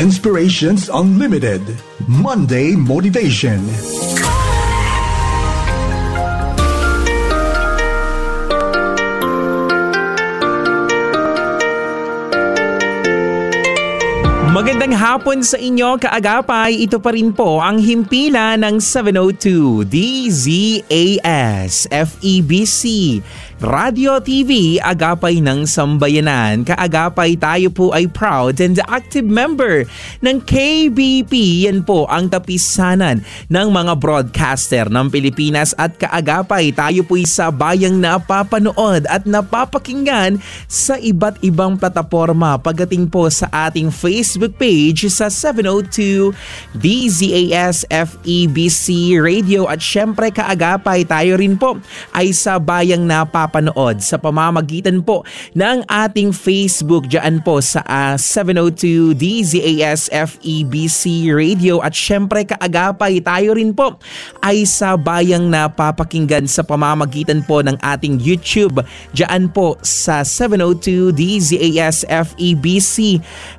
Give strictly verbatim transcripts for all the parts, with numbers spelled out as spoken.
Inspirations Unlimited Monday Motivation. Magandang hapon sa inyo, kaagapay. Ito pa rin po ang himpilan ng seven oh two D Z A S F E B C Radio T V, Agapay ng Sambayanan. Kaagapay, tayo po ay proud and active member ng K B P. Yan po ang tapisanan ng mga broadcaster ng Pilipinas. At kaagapay, tayo po ay sabayang napapanood at napapakinggan sa iba't ibang plataforma. Pagdating po sa ating Facebook page sa seven oh two D Z A S F E B C Radio. At syempre, kaagapay, tayo rin po ay sabayang napapanood sa pamamagitan po ng ating Facebook dyan po sa uh, seven oh two D Z A S F E B C Radio. At syempre, kaagapay, tayo rin po ay sabayang napapakinggan sa pamamagitan po ng ating YouTube dyan po sa seven oh two D Z A S F E B C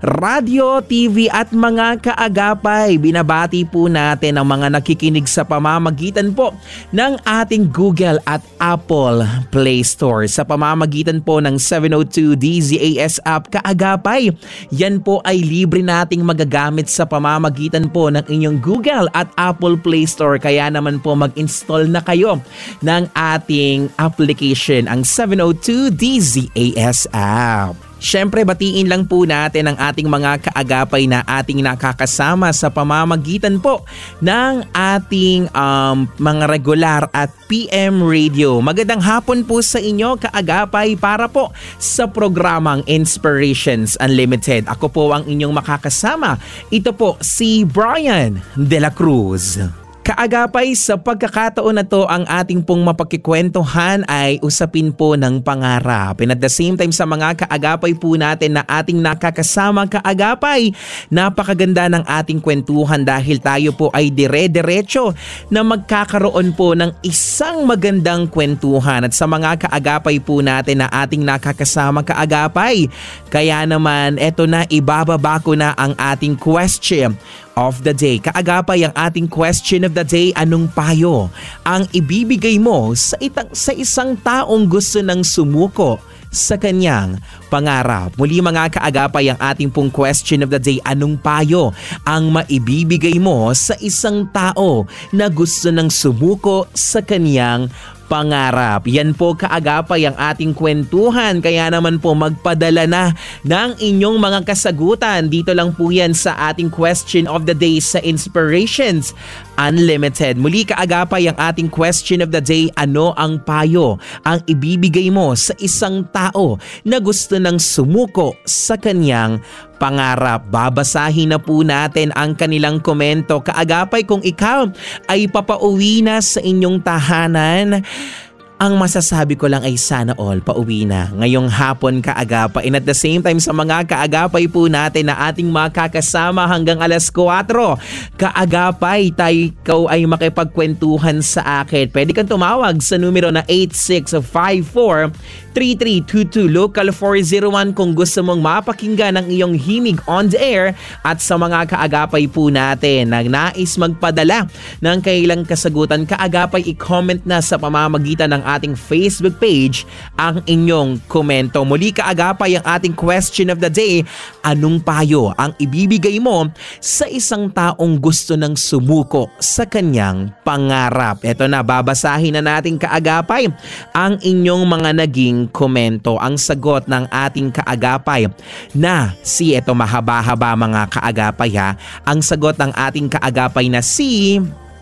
Radio T V. At mga kaagapay, binabati po natin ang mga nakikinig sa pamamagitan po ng ating Google at Apple Play Store. Sa pamamagitan po ng seven oh two D Z A S app, kaagapay, yan po ay libre nating magagamit sa pamamagitan po ng inyong Google at Apple Play Store. Kaya naman po mag-install na kayo ng ating application, ang seven oh two D Z A S app. Syempre, batiin lang po natin ang ating mga kaagapay na ating nakakasama sa pamamagitan po ng ating um, mga regular at P M radio. Magandang hapon po sa inyo, kaagapay, para po sa programang Inspirations Unlimited. Ako po ang inyong makakasama. Ito po si Brian De La Cruz. Kaagapay, sa pagkakataon na to, ang ating pong mapakikwentuhan ay usapin po ng pangarap. And at the same time, sa mga kaagapay po natin na ating nakakasama, kaagapay, napakaganda ng ating kwentuhan dahil tayo po ay dire-diretso na magkakaroon po ng isang magandang kwentuhan. At sa mga kaagapay po natin na ating nakakasama, kaagapay, kaya naman eto na, ibababa ko na ang ating question of the day. Kaagapay, ang ating question of the day, anong payo ang ibibigay mo sa, itang, sa isang taong gusto ng sumuko sa kanyang pangarap? Muli mga kaagapay, ang ating pong question of the day, anong payo ang maibibigay mo sa isang tao na gusto ng sumuko sa kanyang pangarap? Yan po, kaagapay, ang ating kwentuhan. Kaya naman po, magpadala na ng inyong mga kasagutan. Dito lang po yan sa ating question of the day sa Inspirations Unlimited. Muli, kaagapay, ang ating question of the day, ano ang payo ang ibibigay mo sa isang tao na gusto ng sumuko sa kanyang pangarap? Babasahin na po natin ang kanilang komento. Kaagapay, kung ikaw ay papauwi na sa inyong tahanan, ang masasabi ko lang ay sana all pauwi na ngayong hapon, kaagapay. And at the same time, sa mga kaagapay po natin na ating makakasama hanggang alas kwatro, kaagapay, tayo ay makipagkwentuhan sa akin. Pwede kang tumawag sa numero na eight six five four three three two two, local four zero one kung gusto mong mapakinggan ang iyong himig on the air. At sa mga kaagapay po natin na nais magpadala ng kailang kasagutan, kaagapay, i-comment na sa pamamagitan ng ating Facebook page ang inyong komento. Muli, kaagapay, ang ating question of the day, anong payo ang ibibigay mo sa isang taong gusto ng sumuko sa kanyang pangarap? Eto na, babasahin na natin, kaagapay, ang inyong mga naging komento. Ang sagot ng ating kaagapay na si, eto mahaba-haba mga kaagapay ha, ang sagot ng ating kaagapay na si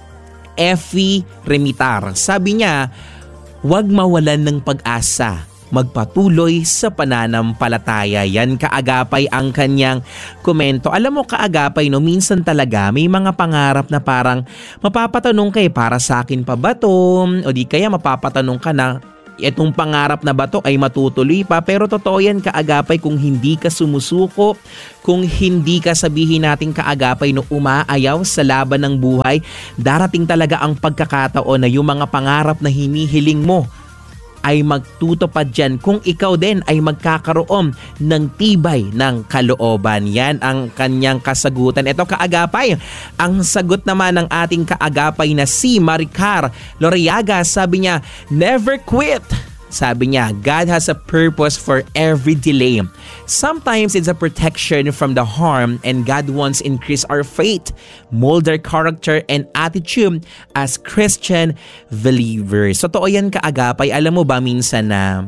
Effie Remitar. Sabi niya, huwag mawalan ng pag-asa, magpatuloy sa pananampalataya. Yan, kaagapay, ang kanyang komento. Alam mo, kaagapay, no, minsan talaga may mga pangarap na parang mapapatanong kay, para sa akin pa ba to? O di kaya mapapatanong ka na, itong pangarap na ba to ay matutuloy pa? Pero totoo yan, kaagapay, kung hindi ka sumusuko, kung hindi ka, sabihin natin kaagapay, no, umaayaw sa laban ng buhay, darating talaga ang pagkakataon na yung mga pangarap na hinihiling mo ay magtutupad dyan kung ikaw din ay magkakaroon ng tibay ng kalooban. Yan ang kanyang kasagutan. Ito kaagapay, ang sagot naman ng ating kaagapay na si Maricar Loriaga, sabi niya, never quit. Sabi niya, God has a purpose for every delay. Sometimes it's a protection from the harm and God wants to increase our faith, mold our character and attitude as Christian believers. So, totoo yan kaagapay. Alam mo ba minsan na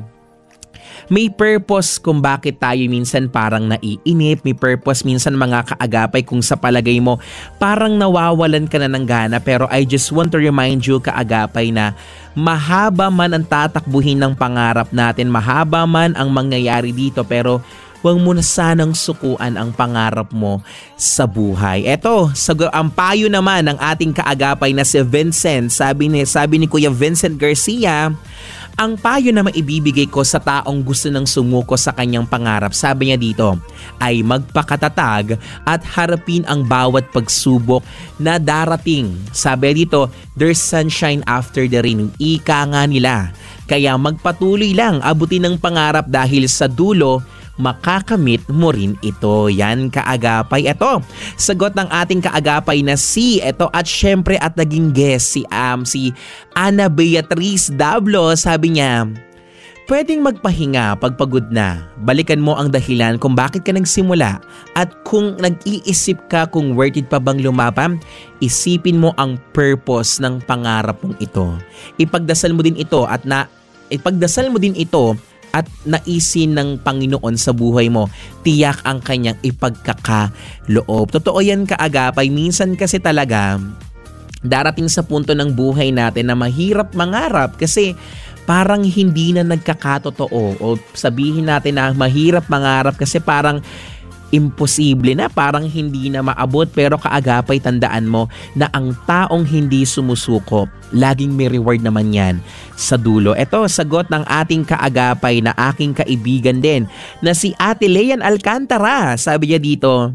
may purpose kung bakit tayo minsan parang naiinip, may purpose minsan mga kaagapay kung sa palagay mo parang nawawalan ka na ng gana, pero I just want to remind you kaagapay na mahaba man ang tatakbuhin ng pangarap natin, mahaba man ang mangyayari dito, pero huwag mo na sanang sukuan ang pangarap mo sa buhay. Eto, ang payo naman ng ating kaagapay na si Vincent, sabi ni, sabi ni Kuya Vincent Garcia, ang payo na maibibigay ko sa taong gusto nang sumuko sa kanyang pangarap, sabi niya dito, ay magpakatatag at harapin ang bawat pagsubok na darating. Sabi dito, there's sunshine after the rain. Ika nga nila. Kaya magpatuloy lang, abutin ng pangarap dahil sa dulo, makakamit mo rin ito. Yan kaagapay. Ito, sagot ng ating kaagapay na si, ito at syempre at naging guest si, um, si Ana Beatriz Dablo. Sabi niya, pwedeng magpahinga pagpagod na. Balikan mo ang dahilan kung bakit ka nagsimula at kung nag-iisip ka kung worth it pa bang lumaban, isipin mo ang purpose ng pangarap mong ito. Ipagdasal mo din ito at na ipagdasal mo din ito at naisin ng Panginoon sa buhay mo, tiyak ang kanyang ipagkakaloob. Totoo yan kaagapay. Minsan kasi talaga, darating sa punto ng buhay natin na mahirap mangarap kasi parang hindi na nagkakatotoo, o sabihin natin na mahirap mangarap kasi parang imposible na, parang hindi na maabot. Pero kaagapay, tandaan mo na ang taong hindi sumusuko, laging may reward naman yan sa dulo. Ito, sagot ng ating kaagapay na aking kaibigan din na si Ate Leyan Alcantara. Sabi niya dito,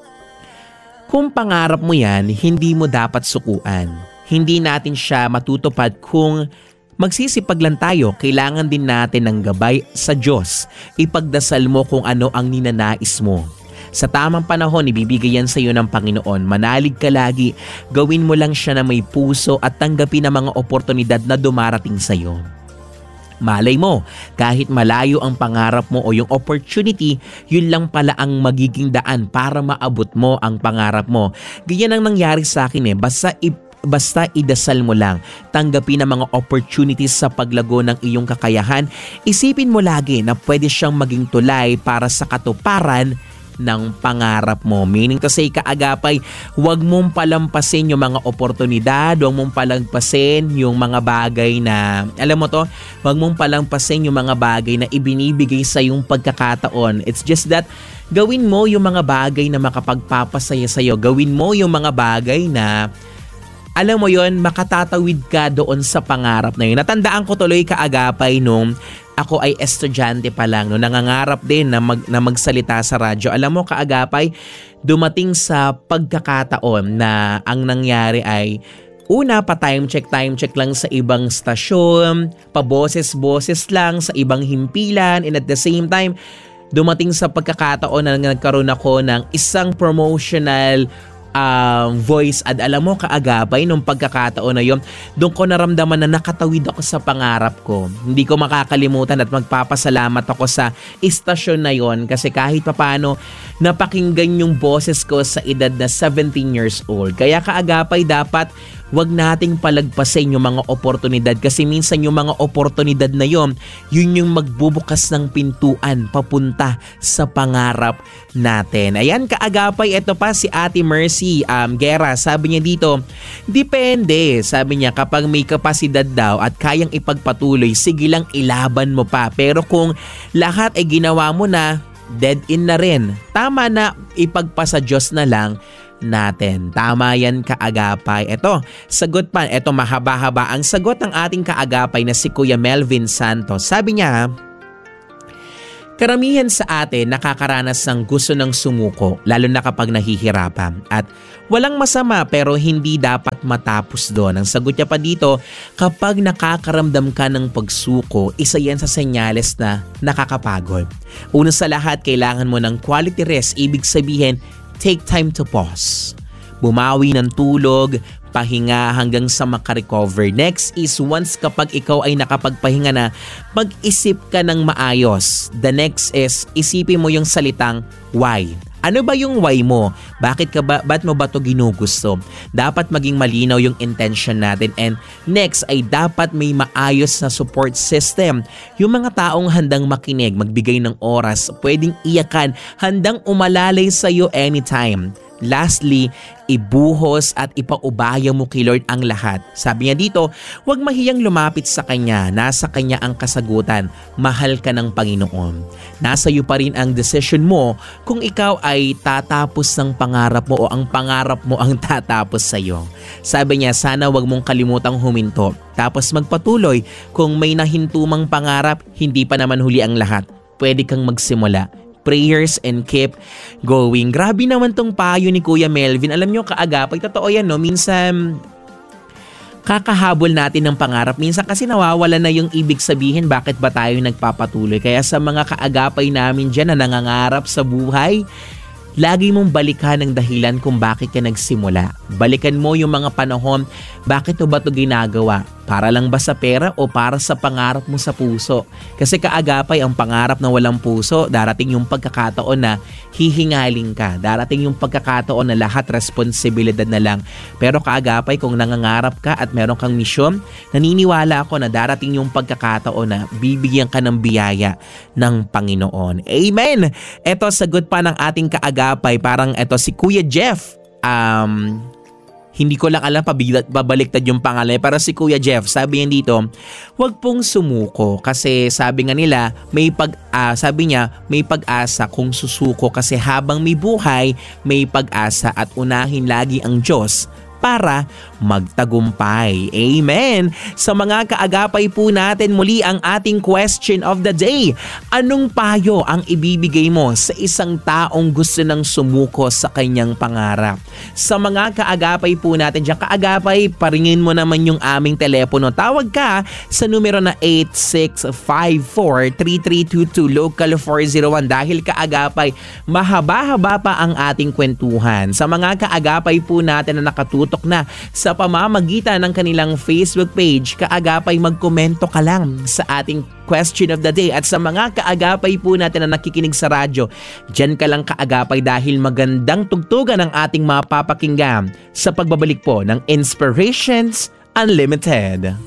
kung pangarap mo yan, hindi mo dapat sukuan. Hindi natin siya matutupad kung magsisipag lang tayo. Kailangan din natin ng gabay sa Diyos. Ipagdasal mo kung ano ang ninanais mo. Sa tamang panahon, ibibigay yan sa iyo ng Panginoon. Manalig ka lagi. Gawin mo lang siya na may puso at tanggapin ang mga oportunidad na dumarating sa iyo. Malay mo, kahit malayo ang pangarap mo o yung opportunity, yun lang pala ang magiging daan para maabot mo ang pangarap mo. Ganyan ang nangyari sa akin eh. Basta ip Basta idasal mo lang, tanggapin ang mga opportunities sa paglago ng iyong kakayahan. Isipin mo lagi na pwede siyang maging tulay para sa katuparan ng pangarap mo. Meaning to say, kaagapay, huwag mong palampasin yung mga oportunidad, huwag mong palampasin yung mga bagay na, alam mo to, huwag mong palampasin yung mga bagay na ibinibigay sa yung pagkakataon. It's just that, gawin mo yung mga bagay na makapagpapasaya sa'yo. Gawin mo yung mga bagay na alam mo yon, makatatawid ka doon sa pangarap na yun. Natandaan ko tuloy kaagapay nung ako ay estudyante pa lang, no, nangangarap din na, mag, na magsalita sa radyo. Alam mo kaagapay, dumating sa pagkakataon na ang nangyari ay una pa time check, time check lang sa ibang stasyon, paboses-boses lang sa ibang himpilan, and at the same time, dumating sa pagkakataon na nagkaroon ako ng isang promotional Um, voice ad. Alam mo kaagapay nung pagkakataon na yun, doon ko naramdaman na nakatawid ako sa pangarap ko. Hindi ko makakalimutan at magpapasalamat ako sa istasyon na yon kasi kahit papano napakinggan yung boses ko sa edad na seventeen years old. Kaya kaagapay, dapat wag nating palagpasin yung mga oportunidad kasi minsan yung mga oportunidad na yon, yun yung magbubukas ng pintuan papunta sa pangarap natin. Ayan kaagapay, ito pa si Ate Mercy um, Guerra, sabi niya dito, depende, sabi niya, kapag may kapasidad daw at kayang ipagpatuloy, sige lang ilaban mo pa. Pero kung lahat ay ginawa mo na, dead in na rin. Tama na, ipagpasa Diyos na lang natin. Tama yan kaagapay. Ito, sagot pa. Ito, mahaba-haba. Ang sagot ng ating kaagapay na si Kuya Melvin Santos. Sabi niya, Karamihan sa atin nakakaranas ng gusto ng sumuko, lalo na kapag nahihirapan. At walang masama pero hindi dapat matapos doon. Ang sagot niya pa dito, kapag nakakaramdam ka ng pagsuko, isa yan sa senyales na nakakapagod. Una sa lahat, kailangan mo ng quality rest. Ibig sabihin, take time to pause. Bumawi ng tulog, pahinga hanggang sa makarecover. Next is once kapag ikaw ay nakapagpahinga na, mag-isip ka ng maayos. The next is isipin mo yung salitang why. Ano ba yung why mo? Bakit ka ba, ba't mo ba ito ginugusto? Dapat maging malinaw yung intention natin. And next ay dapat may maayos na support system. Yung mga taong handang makinig, magbigay ng oras, pwedeng iyakan, handang umalalay sa'yo anytime. Lastly, ibuhos at ipaubaya mo kay Lord ang lahat. Sabi niya dito, huwag mahiyang lumapit sa Kanya. Nasa Kanya ang kasagutan. Mahal ka ng Panginoon. Nasa iyo pa rin ang decision mo kung ikaw ay tatapos ng pangarap mo o ang pangarap mo ang tatapos sa iyo. Sabi niya, sana huwag mong kalimutang huminto. Tapos magpatuloy. Kung may nahintumang pangarap, hindi pa naman huli ang lahat. Pwede kang magsimula. Prayers and keep going. Grabe naman tong payo ni Kuya Melvin. Alam nyo, kaagapay, totoo yan, no? Minsan, kakahabol natin ng pangarap. Minsan kasi nawawala na yung ibig sabihin bakit ba tayo nagpapatuloy. Kaya sa mga kaagapay namin dyan na nangangarap sa buhay, lagi mong balikan ang dahilan kung bakit ka nagsimula. Balikan mo yung mga panahon, bakit mo ba ito ginagawa? Para lang ba sa pera o para sa pangarap mo sa puso? Kasi kaagapay, ang pangarap na walang puso, darating yung pagkakataon na hihingaling ka. Darating yung pagkakataon na lahat responsibilidad na lang. Pero kaagapay, kung nangangarap ka at meron kang misyon, naniniwala ako na darating yung pagkakataon na bibigyan ka ng biyaya ng Panginoon. Amen! Ito, sagot pa ng ating kaagapay. Parang ito si Kuya Jeff. Um... Hindi ko lang alam, pabaliktad yung pangalan. Pero si Kuya Jeff, sabi niya dito, huwag pong sumuko. Kasi sabi nga nila, may pag, uh, sabi niya, may pag-asa kung susuko. Kasi habang may buhay, may pag-asa at unahin lagi ang Diyos para magtagumpay. Amen! Sa mga kaagapay po natin, muli ang ating question of the day. Anong payo ang ibibigay mo sa isang taong gusto ng sumuko sa kanyang pangarap? Sa mga kaagapay po natin dyan, kaagapay, paringin mo naman yung aming telepono. Tawag ka sa numero na eight six five four, three three two two, local four zero one. Dahil kaagapay, mahaba-haba pa ang ating kwentuhan. Sa mga kaagapay po natin na nakatutok na sa pamamagitan ng kanilang Facebook page, kaagapay, magkomento ka lang sa ating question of the day. At sa mga kaagapay po natin na nakikinig sa radyo, dyan ka lang kaagapay dahil magandang tugtugan ang ating mapapakinggan sa pagbabalik po ng Inspirations Unlimited.